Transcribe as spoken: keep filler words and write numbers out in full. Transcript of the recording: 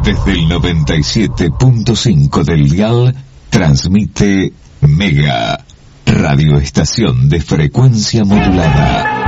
Desde el noventa y siete punto cinco del dial, transmite Mega, radioestación de frecuencia modulada.